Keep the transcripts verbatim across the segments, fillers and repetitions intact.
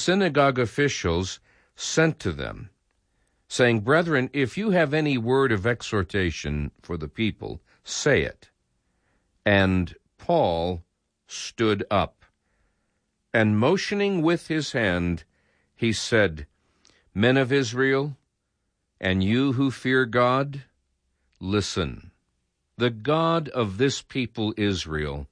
synagogue officials sent to them, saying, "Brethren, if you have any word of exhortation for the people, say it." And Paul stood up, and motioning with his hand, he said, "Men of Israel, and you who fear God, listen. The God of this people Israel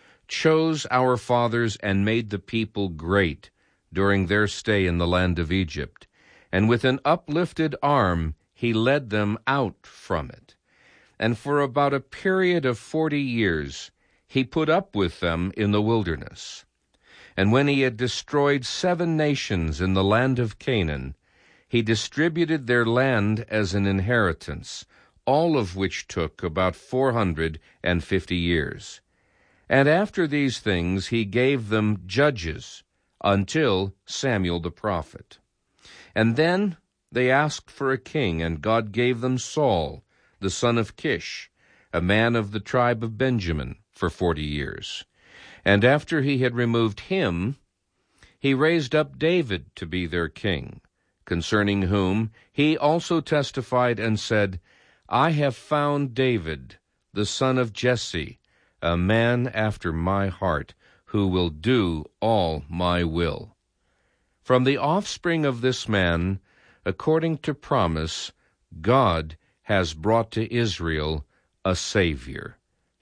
chose our fathers and made the people great during their stay in the land of Egypt, and with an uplifted arm he led them out from it. And for about a period of forty years he put up with them in the wilderness. And when he had destroyed seven nations in the land of Canaan, he distributed their land as an inheritance, all of which took about four hundred and fifty years. And after these things he gave them judges until Samuel the prophet. And then they asked for a king, and God gave them Saul, the son of Kish, a man of the tribe of Benjamin, for forty years. And after he had removed him, he raised up David to be their king, concerning whom he also testified and said, "I have found David, the son of Jesse, a man after my heart, who will do all my will." From the offspring of this man, according to promise, God has brought to Israel a Savior,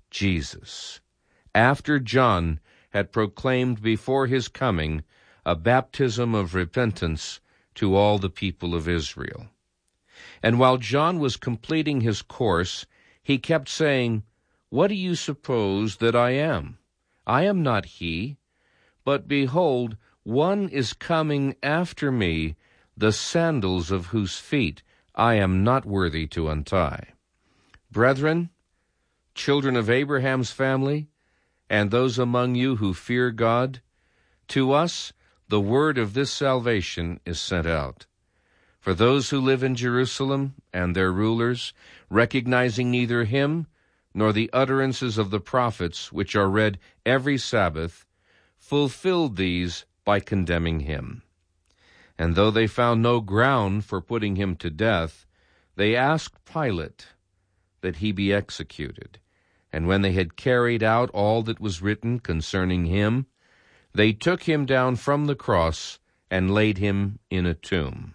Jesus, after John had proclaimed before his coming a baptism of repentance to all the people of Israel. And while John was completing his course, he kept saying, "What do you suppose that I am? I am not he. But behold, one is coming after me, the sandals of whose feet I am not worthy to untie." Brethren, children of Abraham's family, and those among you who fear God, to us the word of this salvation is sent out. For those who live in Jerusalem and their rulers, recognizing neither him nor the utterances of the prophets, which are read every Sabbath, fulfilled these by condemning him. And though they found no ground for putting him to death, they asked Pilate that he be executed. And when they had carried out all that was written concerning him, they took him down from the cross and laid him in a tomb.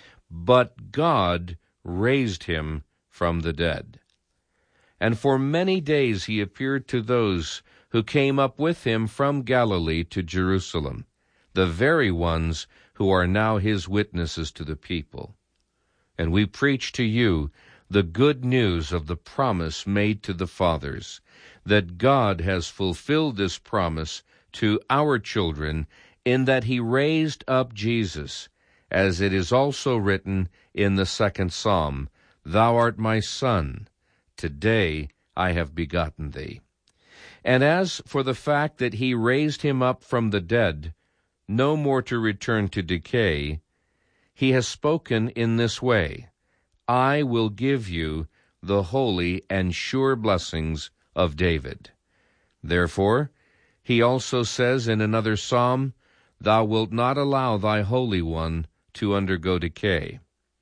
But God raised him from the dead. And for many days he appeared to those who came up with him from Galilee to Jerusalem, the very ones who are now his witnesses to the people. And we preach to you the good news of the promise made to the fathers, that God has fulfilled this promise to our children, in that he raised up Jesus, as it is also written in the second psalm, "Thou art my son, today I have begotten thee." And as for the fact that he raised him up from the dead, no more to return to decay, he has spoken in this way, "I will give you the holy and sure blessings of David." Therefore, he also says in another psalm, "Thou wilt not allow thy Holy One to undergo decay."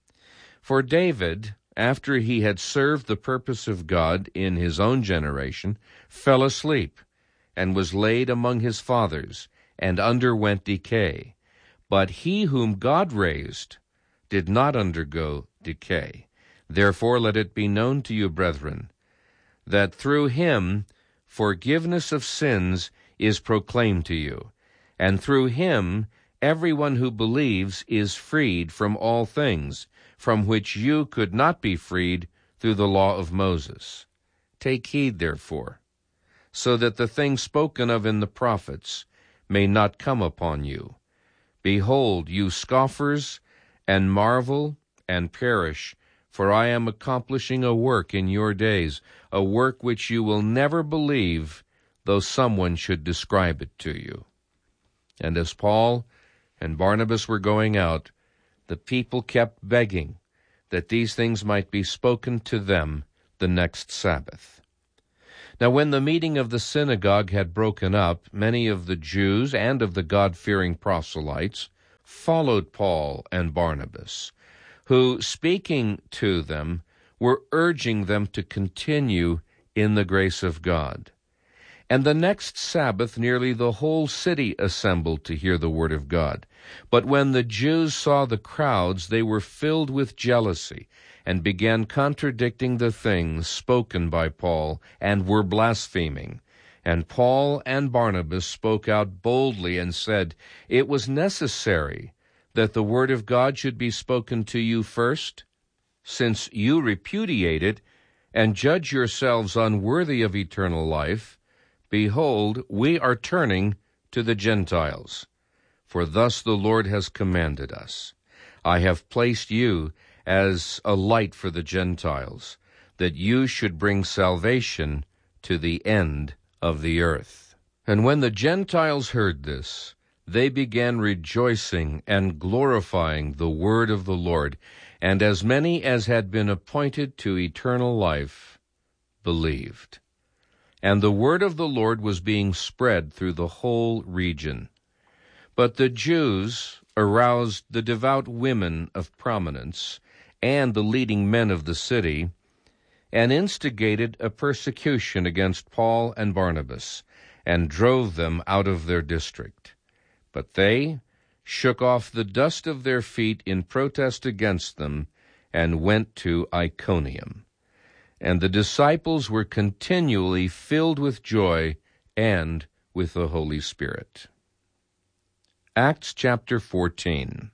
For David, after he had served the purpose of God in his own generation, fell asleep, and was laid among his fathers, and underwent decay. But he whom God raised did not undergo decay. Therefore let it be known to you, brethren, that through him forgiveness of sins is proclaimed to you, and through him everyone who believes is freed from all things, from which you could not be freed through the law of Moses. Take heed, therefore, so that the things spoken of in the prophets may not come upon you. Behold, you scoffers, and marvel, and perish, for I am accomplishing a work in your days, a work which you will never believe, though someone should describe it to you. And as Paul and Barnabas were going out, the people kept begging that these things might be spoken to them the next Sabbath. Now when the meeting of the synagogue had broken up, many of the Jews and of the God-fearing proselytes followed Paul and Barnabas, who, speaking to them, were urging them to continue in the grace of God. And the next Sabbath nearly the whole city assembled to hear the word of God. But when the Jews saw the crowds, they were filled with jealousy, and began contradicting the things spoken by Paul, and were blaspheming. And Paul and Barnabas spoke out boldly and said, "It was necessary that the word of God should be spoken to you first. Since you repudiate it, and judge yourselves unworthy of eternal life, behold, we are turning to the Gentiles. For thus the Lord has commanded us. I have placed you as a light for the Gentiles, that you should bring salvation to the end of the earth." And when the Gentiles heard this, they began rejoicing and glorifying the word of the Lord, and as many as had been appointed to eternal life believed. And the word of the Lord was being spread through the whole region. But the Jews aroused the devout women of prominence and the leading men of the city, and instigated a persecution against Paul and Barnabas, and drove them out of their district. But they shook off the dust of their feet in protest against them, and went to Iconium. And the disciples were continually filled with joy and with the Holy Spirit. Acts chapter fourteen.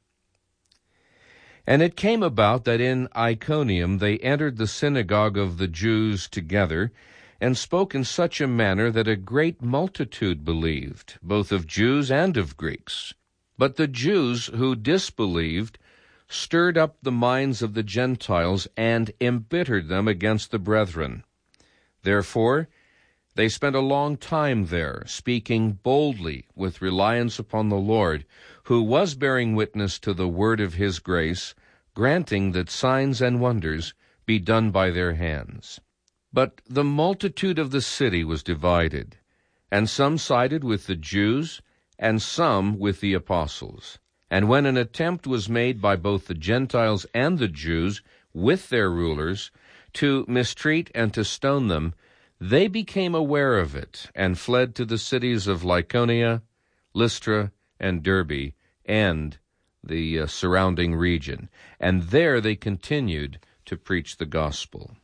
And it came about that in Iconium they entered the synagogue of the Jews together, and spoke in such a manner that a great multitude believed, both of Jews and of Greeks. But the Jews who disbelieved stirred up the minds of the Gentiles, and embittered them against the brethren. Therefore they spent a long time there, speaking boldly with reliance upon the Lord, who was bearing witness to the word of his grace, granting that signs and wonders be done by their hands. But the multitude of the city was divided, and some sided with the Jews, and some with the apostles. And when an attempt was made by both the Gentiles and the Jews, with their rulers, to mistreat and to stone them, they became aware of it, and fled to the cities of Lycaonia, Lystra, and Derbe, and the uh, surrounding region. And there they continued to preach the gospel.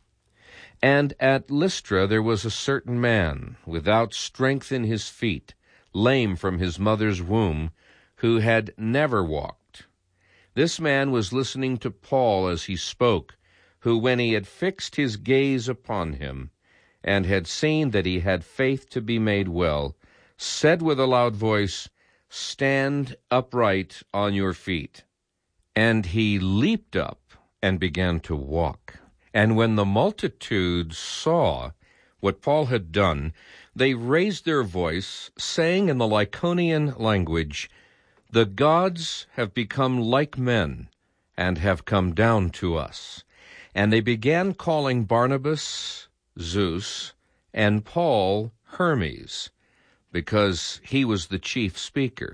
And at Lystra there was a certain man, without strength in his feet, lame from his mother's womb, who had never walked. This man was listening to Paul as he spoke, who, when he had fixed his gaze upon him, and had seen that he had faith to be made well, said with a loud voice, "Stand upright on your feet." And he leaped up and began to walk. And when the multitude saw what Paul had done, they raised their voice, saying in the Lycaonian language, "The gods have become like men, and have come down to us." And they began calling Barnabas Zeus, and Paul Hermes, because he was the chief speaker.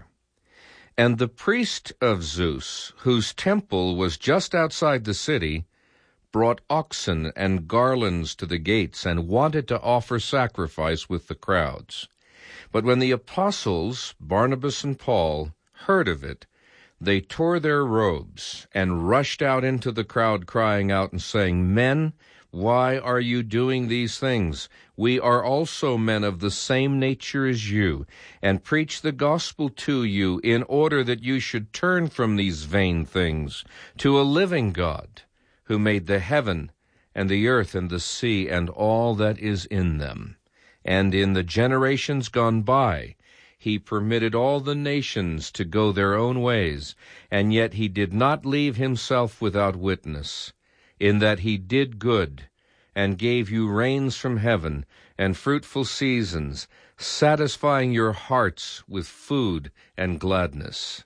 And the priest of Zeus, whose temple was just outside the city, brought oxen and garlands to the gates, and wanted to offer sacrifice with the crowds. But when the apostles, Barnabas and Paul, heard of it, they tore their robes, and rushed out into the crowd, crying out and saying, "Men, why are you doing these things? We are also men of the same nature as you, and preach the gospel to you, in order that you should turn from these vain things to a living God, who made the heaven and the earth and the sea and all that is in them. And in the generations gone by, he permitted all the nations to go their own ways, and yet he did not leave himself without witness, in that he did good, and gave you rains from heaven, and fruitful seasons, satisfying your hearts with food and gladness.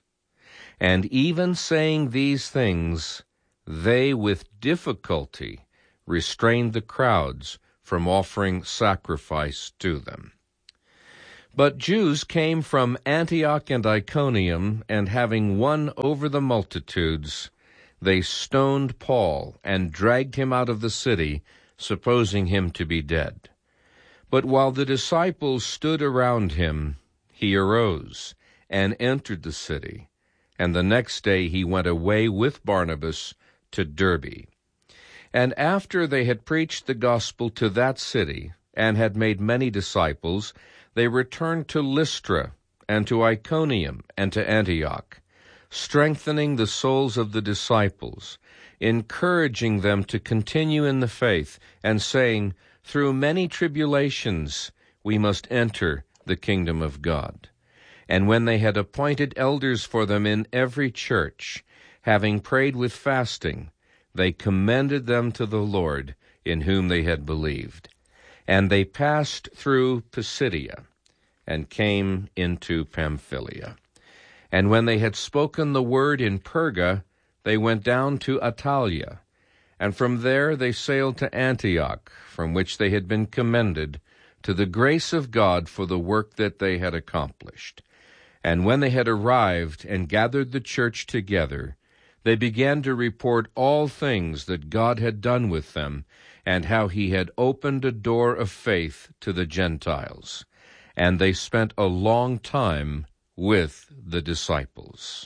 And even saying these things, they with difficulty restrained the crowds from offering sacrifice to them. But Jews came from Antioch and Iconium, and having won over the multitudes, they stoned Paul and dragged him out of the city, supposing him to be dead. But while the disciples stood around him, he arose and entered the city, and the next day he went away with Barnabas to Derbe. And after they had preached the gospel to that city, and had made many disciples, they returned to Lystra, and to Iconium, and to Antioch, strengthening the souls of the disciples, encouraging them to continue in the faith, and saying, "Through many tribulations we must enter the kingdom of God." And when they had appointed elders for them in every church, having prayed with fasting, they commended them to the Lord, in whom they had believed. And they passed through Pisidia, and came into Pamphylia. And when they had spoken the word in Perga, they went down to Attalia, and from there they sailed to Antioch, from which they had been commended to the grace of God for the work that they had accomplished. And when they had arrived and gathered the church together, they began to report all things that God had done with them, and how he had opened a door of faith to the Gentiles. And they spent a long time with the disciples.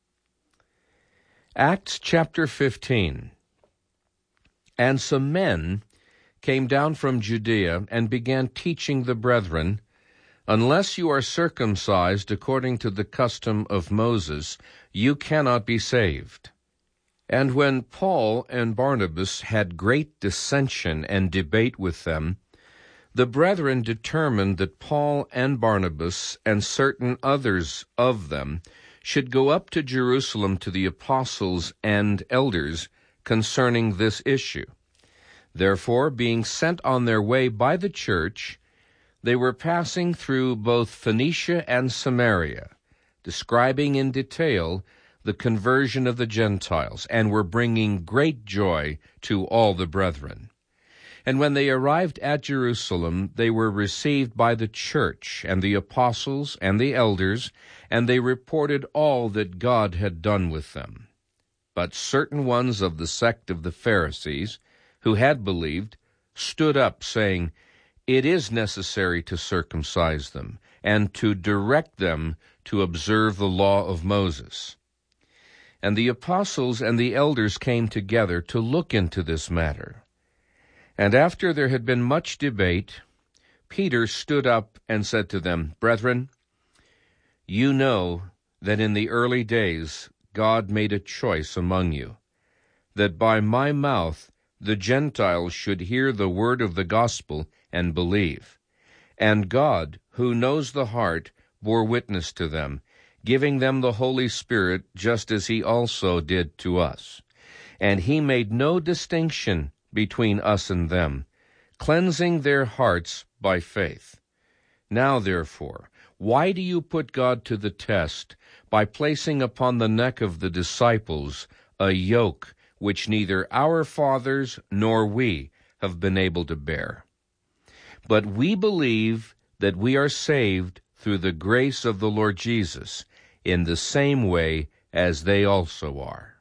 Acts chapter fifteen. And some men came down from Judea and began teaching the brethren, "Unless you are circumcised according to the custom of Moses, you cannot be saved." And when Paul and Barnabas had great dissension and debate with them, the brethren determined that Paul and Barnabas and certain others of them should go up to Jerusalem to the apostles and elders concerning this issue. Therefore, being sent on their way by the church, they were passing through both Phoenicia and Samaria, describing in detail the conversion of the Gentiles, and were bringing great joy to all the brethren. And when they arrived at Jerusalem, they were received by the church and the apostles and the elders, and they reported all that God had done with them. But certain ones of the sect of the Pharisees, who had believed, stood up, saying, "It is necessary to circumcise them, and to direct them to observe the law of Moses." And the apostles and the elders came together to look into this matter. And after there had been much debate, Peter stood up and said to them, "Brethren, you know that in the early days God made a choice among you, that by my mouth the Gentiles should hear the word of the gospel and believe. And God, who knows the heart, bore witness to them, giving them the Holy Spirit, just as he also did to us. And he made no distinction between us and them, cleansing their hearts by faith. Now, therefore, why do you put God to the test by placing upon the neck of the disciples a yoke which neither our fathers nor we have been able to bear? But we believe that we are saved through the grace of the Lord Jesus, in the same way as they also are."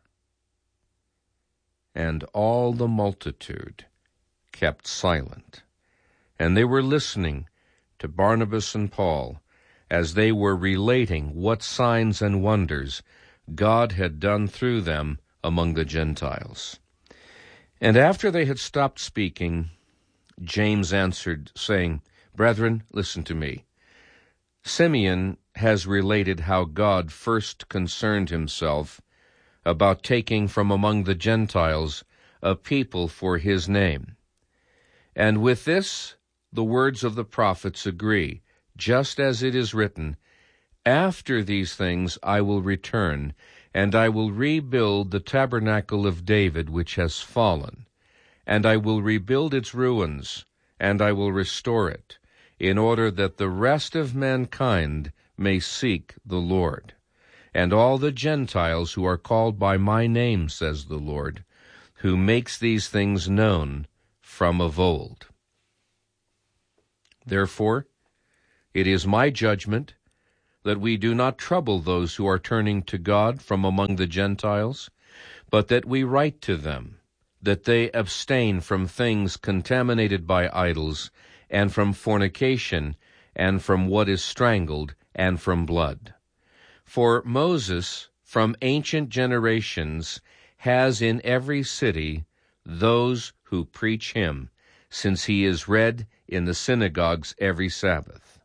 And all the multitude kept silent, and they were listening to Barnabas and Paul as they were relating what signs and wonders God had done through them among the Gentiles. And after they had stopped speaking, James answered, saying, "Brethren, listen to me. Simeon has related how God first concerned himself about taking from among the Gentiles a people for his name. And with this the words of the prophets agree, just as it is written, 'After these things I will return, and I will rebuild the tabernacle of David which has fallen, and I will rebuild its ruins, and I will restore it, in order that the rest of mankind may seek the Lord, and all the Gentiles who are called by my name, says the Lord, who makes these things known from of old.' Therefore, It is my judgment that we do not trouble those who are turning to God from among the Gentiles, but that we write to them, that they abstain from things contaminated by idols, and from fornication, and from what is strangled, and from blood. For Moses, from ancient generations, has in every city those who preach him, since he is read in the synagogues every Sabbath.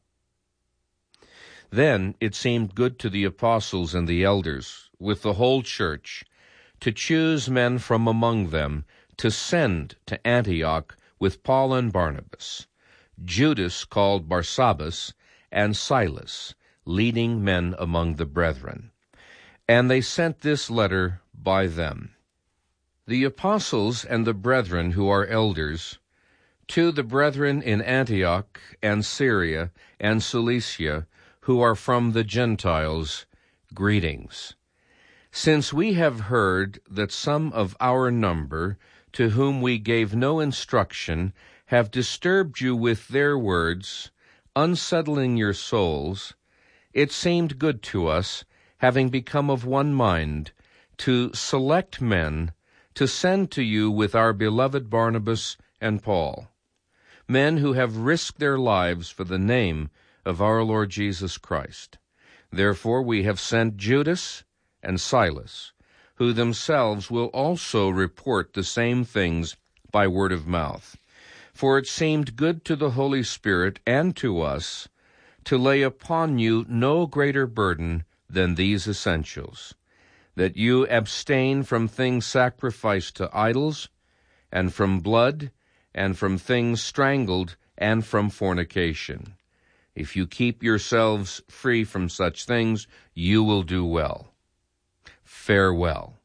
Then it seemed good to the apostles and the elders, with the whole church, to choose men from among them to send to Antioch with Paul and Barnabas, Judas called Barsabbas, and Silas, leading men among the brethren. And they sent this letter by them. The apostles and the brethren who are elders, to the brethren in Antioch and Syria and Cilicia, who are from the Gentiles, greetings. Since we have heard that some of our number, to whom we gave no instruction, have disturbed you with their words, unsettling your souls, it seemed good to us, having become of one mind, to select men to send to you with our beloved Barnabas and Paul, men who have risked their lives for the name of our Lord Jesus Christ. Therefore we have sent Judas and Silas, who themselves will also report the same things by word of mouth. For it seemed good to the Holy Spirit and to us to lay upon you no greater burden than these essentials, that you abstain from things sacrificed to idols, and from blood, and from things strangled, and from fornication. If you keep yourselves free from such things, you will do well. Farewell.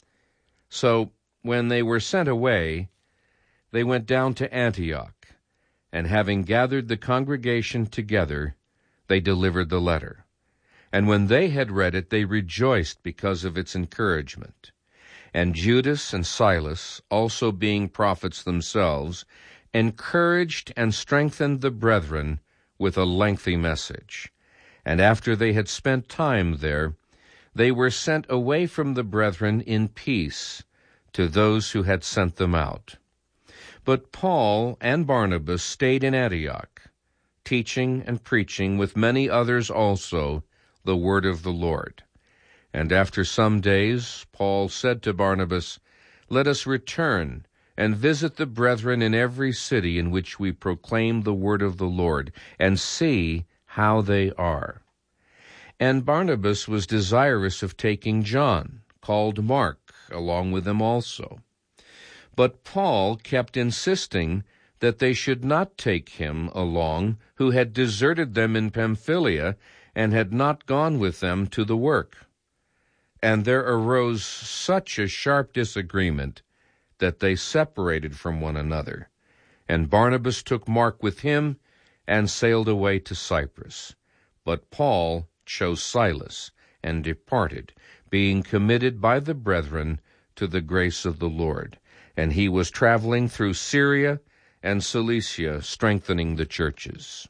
So, when they were sent away, they went down to Antioch, and having gathered the congregation together, they delivered the letter. And when they had read it, they rejoiced because of its encouragement. And Judas and Silas, also being prophets themselves, encouraged and strengthened the brethren with a lengthy message. And after they had spent time there, they were sent away from the brethren in peace to those who had sent them out. But Paul and Barnabas stayed in Antioch, teaching and preaching with many others also the word of the Lord. And after some days Paul said to Barnabas, "Let us return and visit the brethren in every city in which we proclaim the word of the Lord, and see how they are." And Barnabas was desirous of taking John, called Mark, along with them also. But Paul kept insisting that they should not take him along, who had deserted them in Pamphylia and had not gone with them to the work. And there arose such a sharp disagreement that they separated from one another. And Barnabas took Mark with him and sailed away to Cyprus. But Paul chose Silas and departed, being committed by the brethren to the grace of the Lord. And he was traveling through Syria and Cilicia, strengthening the churches.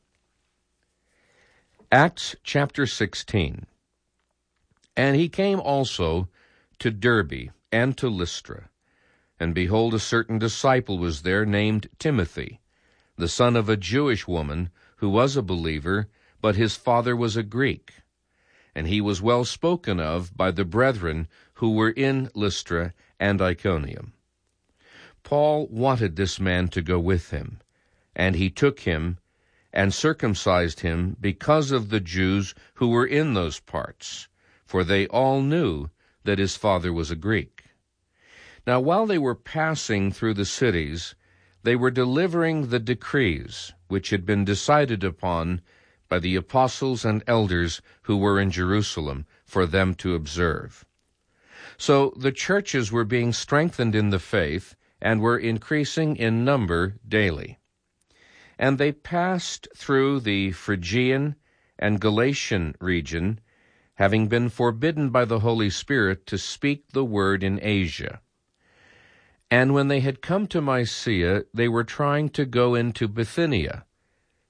Acts chapter sixteen. And he came also to Derbe and to Lystra. And behold, a certain disciple was there named Timothy, the son of a Jewish woman who was a believer, but his father was a Greek. And he was well spoken of by the brethren who were in Lystra and Iconium. Paul wanted this man to go with him, and he took him and circumcised him because of the Jews who were in those parts, for they all knew that his father was a Greek. Now while they were passing through the cities, they were delivering the decrees which had been decided upon by the apostles and elders who were in Jerusalem for them to observe. So the churches were being strengthened in the faith and were increasing in number daily. And they passed through the Phrygian and Galatian region, having been forbidden by the Holy Spirit to speak the word in Asia. And when they had come to Mysia, they were trying to go into Bithynia,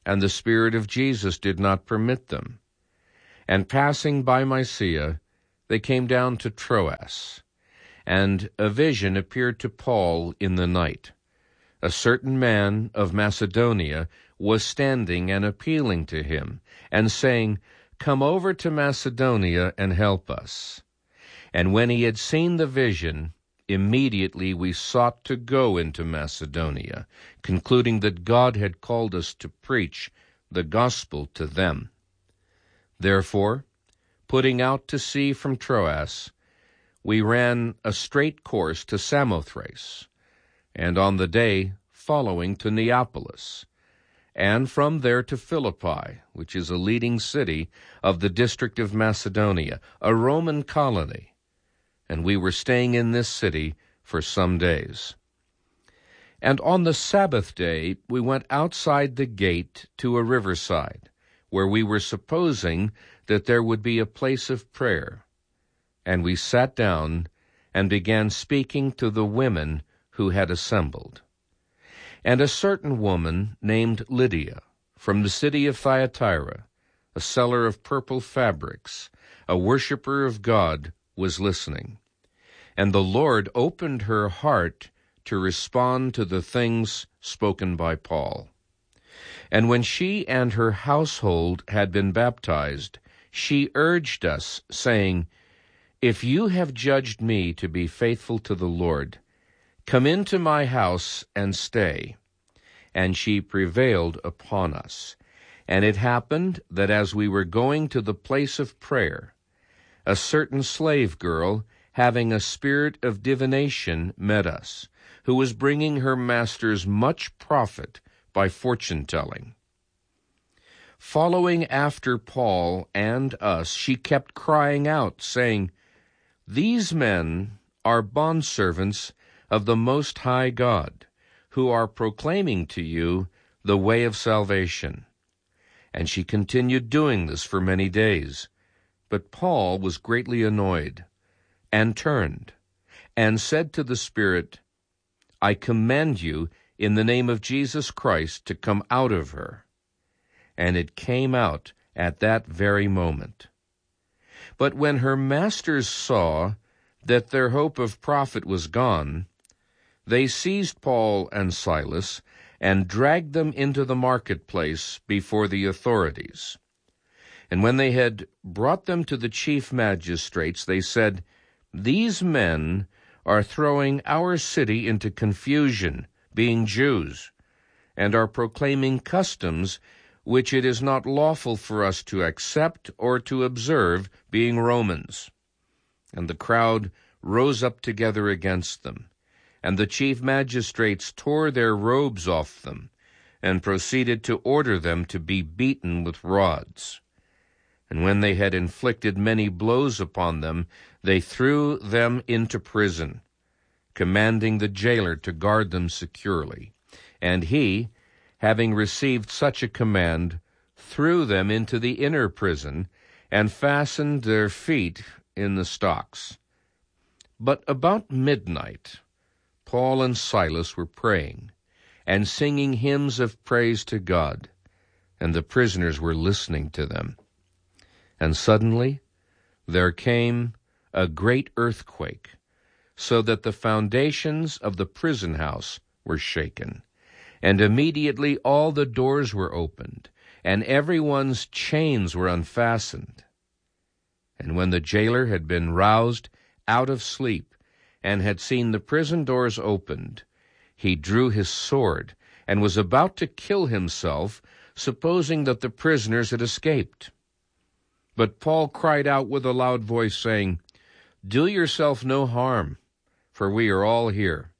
and the Spirit of Jesus did not permit them. And passing by Mysia, they came down to Troas. And a vision appeared to Paul in the night. A certain man of Macedonia was standing and appealing to him, and saying, "Come over to Macedonia and help us." And when he had seen the vision, immediately we sought to go into Macedonia, concluding that God had called us to preach the gospel to them. Therefore, putting out to sea from Troas, we ran a straight course to Samothrace, and on the day following to Neapolis, and from there to Philippi, which is a leading city of the district of Macedonia, a Roman colony, and we were staying in this city for some days. And on the Sabbath day we went outside the gate to a riverside, where we were supposing that there would be a place of prayer. And we sat down and began speaking to the women who had assembled. And a certain woman named Lydia, from the city of Thyatira, a seller of purple fabrics, a worshipper of God, was listening. And the Lord opened her heart to respond to the things spoken by Paul. And when she and her household had been baptized, she urged us, saying, "If you have judged me to be faithful to the Lord, come into my house and stay." And she prevailed upon us. And it happened that as we were going to the place of prayer, a certain slave girl, having a spirit of divination, met us, who was bringing her masters much profit by fortune-telling. Following after Paul and us, she kept crying out, saying, "These men are bondservants of the Most High God, who are proclaiming to you the way of salvation." And she continued doing this for many days. But Paul was greatly annoyed, and turned, and said to the Spirit, "I command you in the name of Jesus Christ to come out of her." And it came out at that very moment. But when her masters saw that their hope of profit was gone, they seized Paul and Silas and dragged them into the marketplace before the authorities. And when they had brought them to the chief magistrates, they said, "These men are throwing our city into confusion, being Jews, and are proclaiming customs which it is not lawful for us to accept or to observe, being Romans." And the crowd rose up together against them, and the chief magistrates tore their robes off them, and proceeded to order them to be beaten with rods. And when they had inflicted many blows upon them, they threw them into prison, commanding the jailer to guard them securely. And he, having received such a command, threw them into the inner prison, and fastened their feet in the stocks. But about midnight, Paul and Silas were praying, and singing hymns of praise to God, and the prisoners were listening to them. And suddenly there came a great earthquake, so that the foundations of the prison house were shaken. And immediately all the doors were opened, and everyone's chains were unfastened. And when the jailer had been roused out of sleep, and had seen the prison doors opened, he drew his sword, and was about to kill himself, supposing that the prisoners had escaped. But Paul cried out with a loud voice, saying, "Do yourself no harm, for we are all here."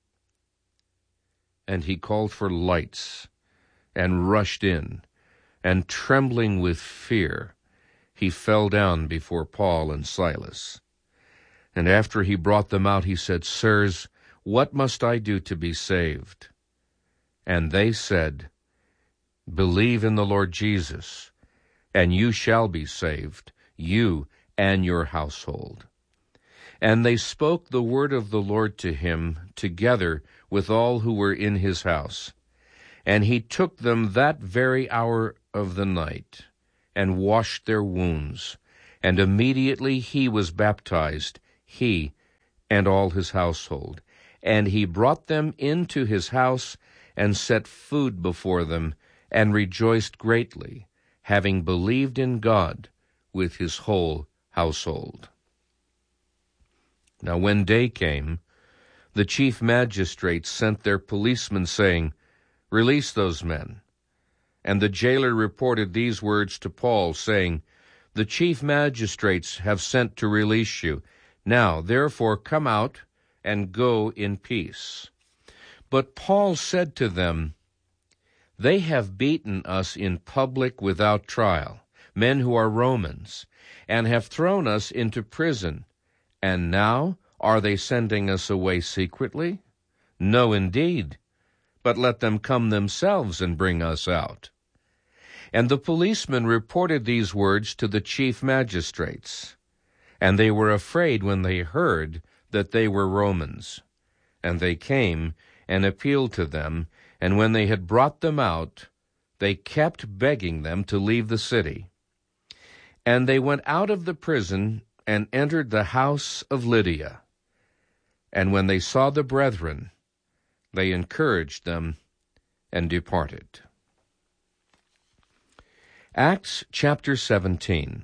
And he called for lights, and rushed in, and trembling with fear, he fell down before Paul and Silas. And after he brought them out, he said, "Sirs, what must I do to be saved?" And they said, "Believe in the Lord Jesus, and you shall be saved, you and your household." And they spoke the word of the Lord to him, together with all who were in his house. And he took them that very hour of the night, and washed their wounds. And immediately he was baptized, he and all his household. And he brought them into his house, and set food before them, and rejoiced greatly, having believed in God with his whole household. Now when day came, the chief magistrates sent their policemen, saying, Release those men. And the jailer reported these words to Paul, saying, The chief magistrates have sent to release you. Now, therefore, come out and go in peace. But Paul said to them, They have beaten us in public without trial, men who are Romans, and have thrown us into prison. And now are they sending us away secretly? No, indeed. But let them come themselves and bring us out. And the policemen reported these words to the chief magistrates. And they were afraid when they heard that they were Romans. And they came and appealed to them, and when they had brought them out, they kept begging them to leave the city. And they went out of the prison and entered the house of Lydia. And when they saw the brethren, they encouraged them and departed. Acts chapter seventeen.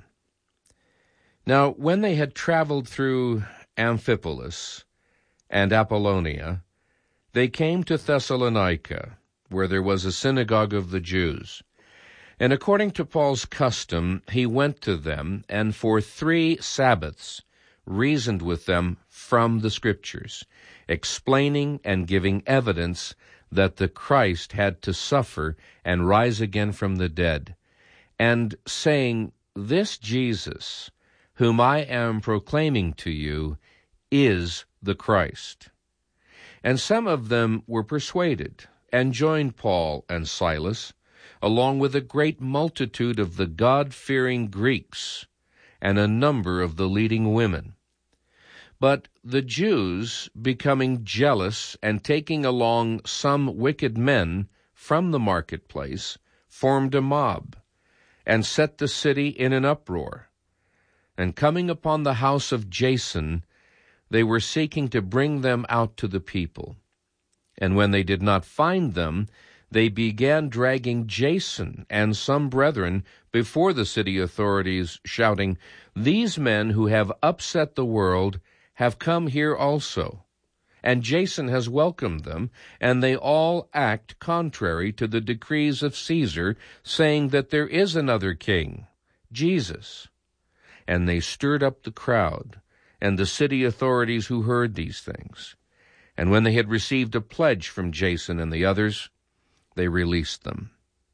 Now when they had traveled through Amphipolis and Apollonia, they came to Thessalonica, where there was a synagogue of the Jews. And according to Paul's custom, he went to them, and for three Sabbaths reasoned with them from the Scriptures, explaining and giving evidence that the Christ had to suffer and rise again from the dead, and saying, This Jesus, whom I am proclaiming to you, is the Christ. And some of them were persuaded, and joined Paul and Silas, along with a great multitude of the God-fearing Greeks, and a number of the leading women. But the Jews, becoming jealous, and taking along some wicked men from the marketplace, formed a mob, and set the city in an uproar. And coming upon the house of Jason, they were seeking to bring them out to the people. And when they did not find them, they began dragging Jason and some brethren before the city authorities, shouting, These men who have upset the world have come here also. And Jason has welcomed them, and they all act contrary to the decrees of Caesar, saying that there is another king, Jesus. And they stirred up the crowd and the city authorities who heard these things. And when they had received a pledge from Jason and the others, they released them.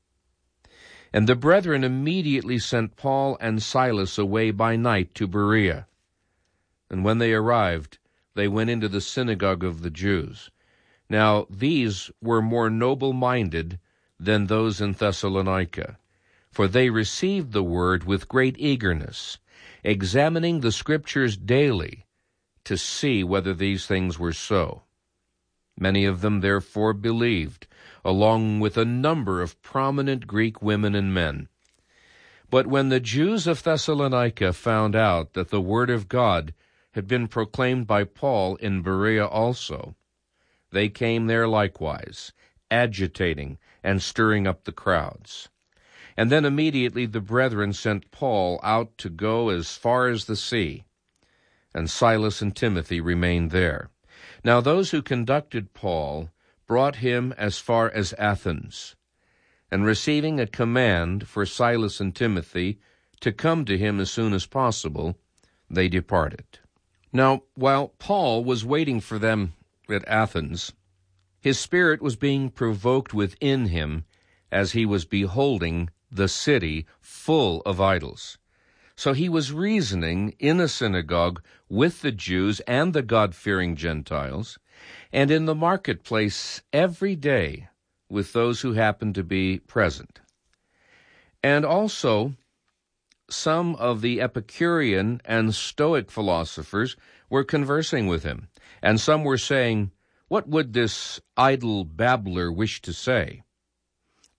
And the brethren immediately sent Paul and Silas away by night to Berea. And when they arrived, they went into the synagogue of the Jews. Now these were more noble-minded than those in Thessalonica, for they received the word with great eagerness, examining the Scriptures daily to see whether these things were so. Many of them therefore believed, along with a number of prominent Greek women and men. But when the Jews of Thessalonica found out that the word of God had been proclaimed by Paul in Berea also, they came there likewise, agitating and stirring up the crowds. And then immediately the brethren sent Paul out to go as far as the sea, and Silas and Timothy remained there. Now those who conducted Paul brought him as far as Athens, and receiving a command for Silas and Timothy to come to him as soon as possible, they departed. Now, while Paul was waiting for them at Athens, his spirit was being provoked within him as he was beholding the city full of idols. So he was reasoning in the synagogue with the Jews and the God-fearing Gentiles, and in the marketplace every day with those who happened to be present. And also some of the Epicurean and Stoic philosophers were conversing with him, and some were saying, What would this idle babbler wish to say?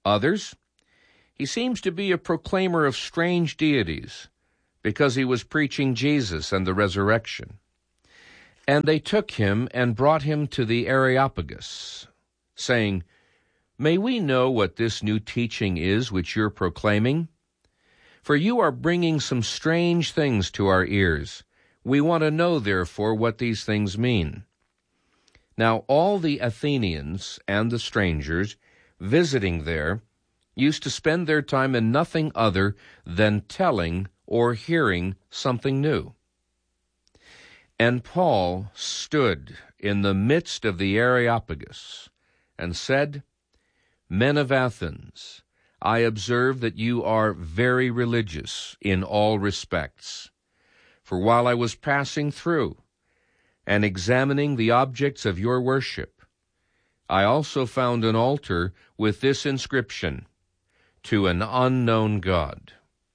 Others, he seems to be a proclaimer of strange deities because he was preaching Jesus and the resurrection. And they took him and brought him to the Areopagus, saying, "May we know what this new teaching is which you're proclaiming? For you are bringing some strange things to our ears. We want to know, therefore, what these things mean." Now all the Athenians and the strangers visiting there used to spend their time in nothing other than telling or hearing something new. And Paul stood in the midst of the Areopagus and said, "Men of Athens, I observe that you are very religious in all respects. For while I was passing through and examining the objects of your worship, I also found an altar with this inscription, 'To an unknown God.'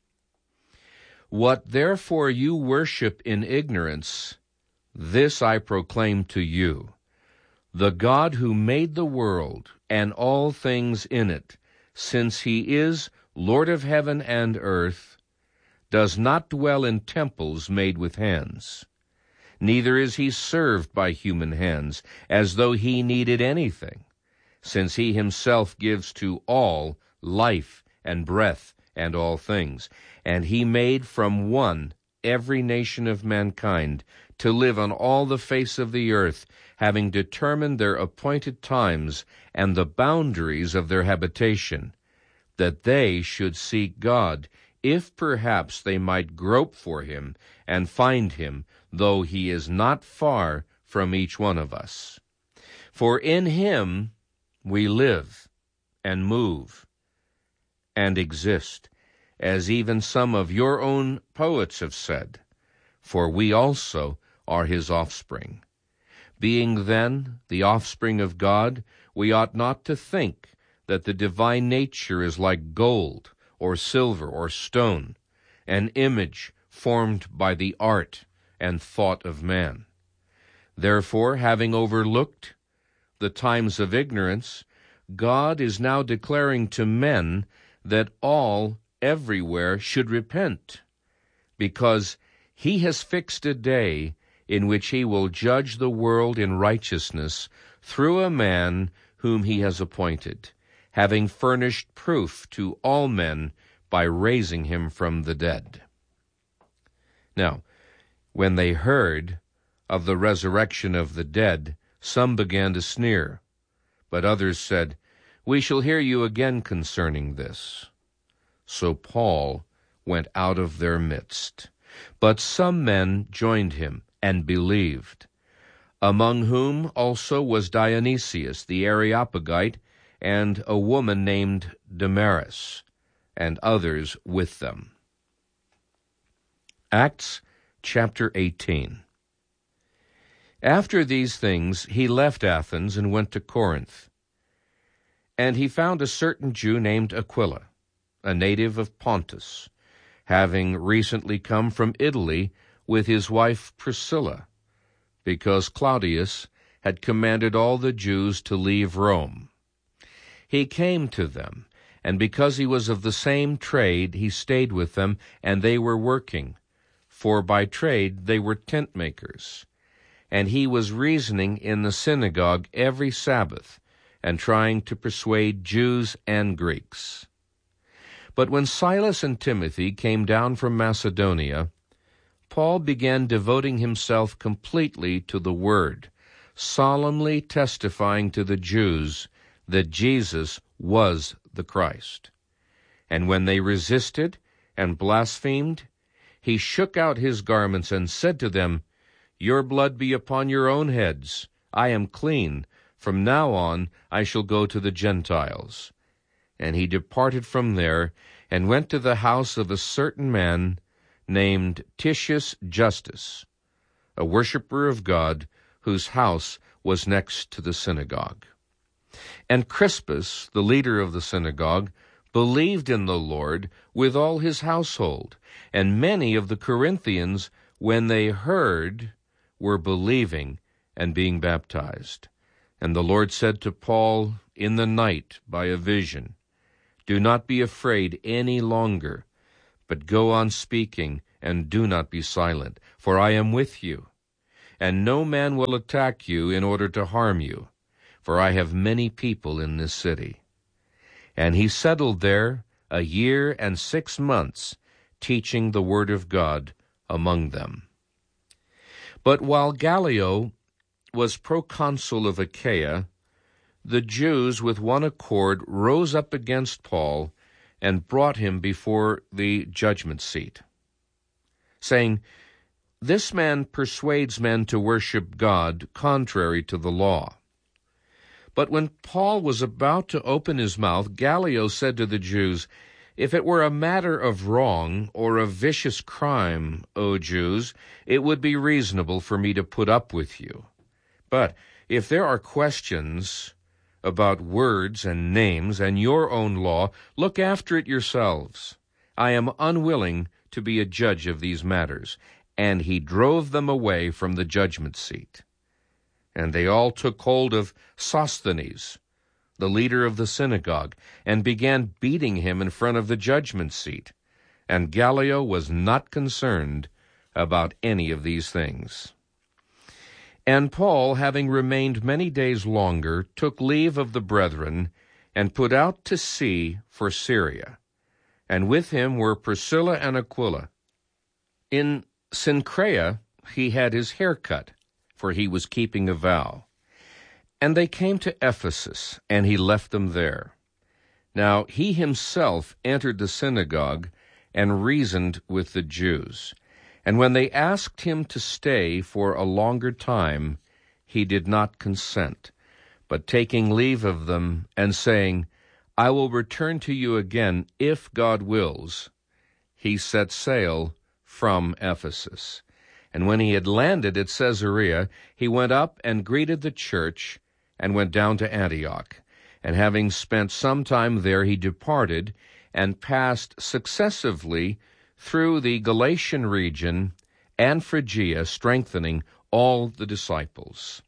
What therefore you worship in ignorance, this I proclaim to you. The God who made the world and all things in it, since he is Lord of heaven and earth, does not dwell in temples made with hands. Neither is he served by human hands, as though he needed anything, since he himself gives to all life and breath and all things. And he made from one every nation of mankind to live on all the face of the earth, having determined their appointed times and the boundaries of their habitation, that they should seek God, if perhaps they might grope for him and find him, though he is not far from each one of us. For in him we live and move and exist, as even some of your own poets have said, for we also are his offspring. Being then the offspring of God, we ought not to think that the divine nature is like gold or silver or stone, an image formed by the art and thought of man. Therefore, having overlooked the times of ignorance, God is now declaring to men that all everywhere should repent, because he has fixed a day in which he will judge the world in righteousness through a man whom he has appointed, having furnished proof to all men by raising him from the dead. Now, when they heard of the resurrection of the dead, some began to sneer, but others said, "We shall hear you again concerning this." So Paul went out of their midst. But some men joined him and believed, among whom also was Dionysius the Areopagite, and a woman named Damaris, and others with them. Acts chapter eighteen. After these things he left Athens and went to Corinth. And he found a certain Jew named Aquila, a native of Pontus, having recently come from Italy with his wife Priscilla, because Claudius had commanded all the Jews to leave Rome. He came to them, and because he was of the same trade, he stayed with them, and they were working, for by trade they were tent makers. And he was reasoning in the synagogue every Sabbath, and trying to persuade Jews and Greeks. But when Silas and Timothy came down from Macedonia, Paul began devoting himself completely to the word, solemnly testifying to the Jews that Jesus was the Christ. And when they resisted and blasphemed, he shook out his garments and said to them, "Your blood be upon your own heads. I am clean. From now on I shall go to the Gentiles." And he departed from there and went to the house of a certain man named Titius Justus, a worshipper of God, whose house was next to the synagogue. And Crispus, the leader of the synagogue, believed in the Lord with all his household, and many of the Corinthians, when they heard, were believing and being baptized. And the Lord said to Paul in the night by a vision, Do not be afraid any longer, but go on speaking, and do not be silent, for I am with you. And no man will attack you in order to harm you, for I have many people in this city. And he settled there a year and six months, teaching the word of God among them. But while Gallio was proconsul of Achaia, the Jews with one accord rose up against Paul and brought him before the judgment seat, saying, "This man persuades men to worship God contrary to the law." But when Paul was about to open his mouth, Gallio said to the Jews, "If it were a matter of wrong or of vicious crime, O Jews, it would be reasonable for me to put up with you. But if there are questions about words and names and your own law, look after it yourselves. I am unwilling to be a judge of these matters." And he drove them away from the judgment seat. And they all took hold of Sosthenes, the leader of the synagogue, and began beating him in front of the judgment seat. And Gallio was not concerned about any of these things. And Paul, having remained many days longer, took leave of the brethren, and put out to sea for Syria. And with him were Priscilla and Aquila. In Cenchrea he had his hair cut, for he was keeping a vow. And they came to Ephesus, and he left them there. Now he himself entered the synagogue and reasoned with the Jews. And when they asked him to stay for a longer time, he did not consent, but taking leave of them and saying, "I will return to you again, if God wills," he set sail from Ephesus. And when he had landed at Caesarea, he went up and greeted the church, and went down to Antioch. And having spent some time there, he departed, and passed successively through the Galatian region and Phrygia, strengthening all the disciples.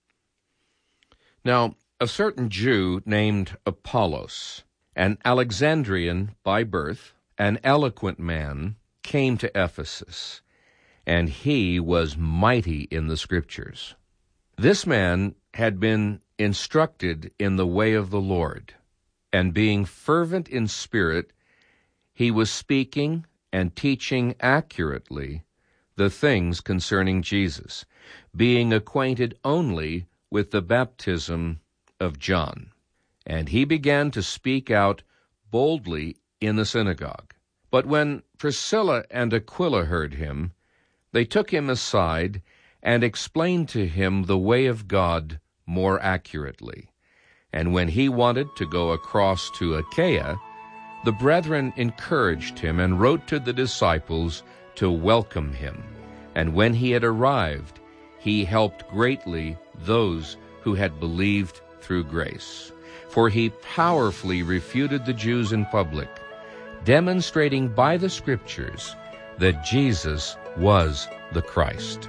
Now a certain Jew named Apollos, an Alexandrian by birth, an eloquent man, came to Ephesus, and he was mighty in the Scriptures. This man had been instructed in the way of the Lord, and being fervent in spirit, he was speaking and teaching accurately the things concerning Jesus, being acquainted only with the baptism of John. And he began to speak out boldly in the synagogue. But when Priscilla and Aquila heard him, they took him aside and explained to him the way of God more accurately. And when he wanted to go across to Achaia, the brethren encouraged him and wrote to the disciples to welcome him. And when he had arrived, he helped greatly those who had believed through grace. For he powerfully refuted the Jews in public, demonstrating by the Scriptures that Jesus was the Christ.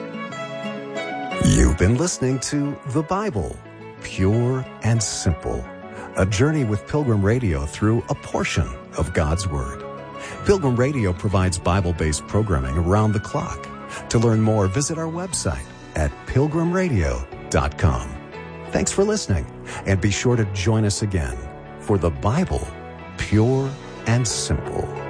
You've been listening to The Bible, Pure and Simple, a journey with Pilgrim Radio through a portion of God's Word. Pilgrim Radio provides Bible-based programming around the clock. To learn more, visit our website at pilgrim radio dot com. Thanks for listening, and be sure to join us again for The Bible, Pure and Simple.